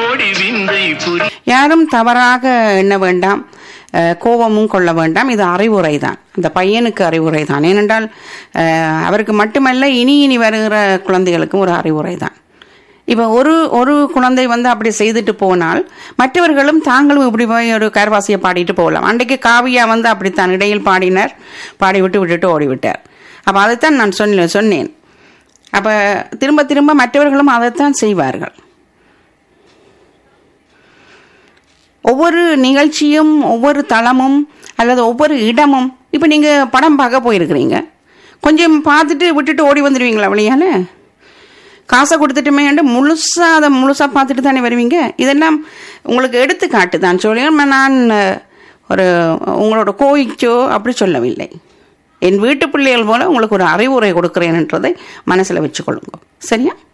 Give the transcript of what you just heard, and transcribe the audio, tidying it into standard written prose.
யாரும் தவறாக எண்ண வேண்டாம், கோபமும் கொள்ள வேண்டாம். இது அறிவுரை தான், அந்த பையனுக்கு அறிவுரை தான். ஏனென்றால் அவருக்கு மட்டுமல்ல, இனி வருகிற குழந்தைகளுக்கும் ஒரு அறிவுரை தான். இப்போ ஒரு குழந்தை அப்படி செய்துட்டு போனால் மற்றவர்களும் தாங்களும் இப்படி போய் ஒரு கரவாசியை பாடிட்டு போகலாம். அன்றைக்கு காவியா அப்படித்தான் இடையில் பாடினார், பாடி விட்டுட்டு ஓடிவிட்டார். அப்போ அதைத்தான் நான் சொன்னேன். அப்போ திரும்ப திரும்ப மற்றவர்களும் அதைத்தான் செய்வார்கள். ஒவ்வொரு நிகழ்ச்சியும், ஒவ்வொரு தளமும் அல்லது ஒவ்வொரு இடமும், இப்போ நீங்கள் படம் பார்க்க போயிருக்கிறீங்க, கொஞ்சம் பார்த்துட்டு விட்டுட்டு ஓடி வந்துடுவீங்களா வழியால்? காசை கொடுத்துட்டுமே முழுசாக பார்த்துட்டு தானே வருவீங்க. இதெல்லாம் உங்களுக்கு எடுத்துக்காட்டு தான் சொல்லுங்க. நான் ஒரு உங்களோட கோயிச்சோ அப்படி சொல்லவில்லை. என் வீட்டு பிள்ளைகள் போல உங்களுக்கு ஒரு அறிவுரை கொடுக்குறேன்ன்றதை மனசில் வச்சுக்கொள்ளுங்க. சரியா?